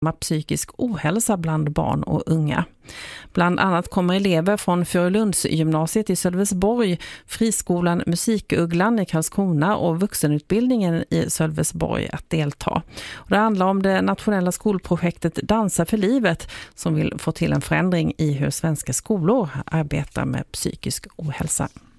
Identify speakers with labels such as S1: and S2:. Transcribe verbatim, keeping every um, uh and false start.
S1: psykisk ohälsa bland barn och unga. Bland annat kommer elever från Furulundsgymnasiet i Sölvesborg, friskolan Musikugglan i Karlskrona och vuxenutbildningen i Sölvesborg att delta. Och det handlar om det nationella skolprojektet Dansa för livet som vill få till en förändring i hur svenska skolor arbetar med psykisk ohälsa.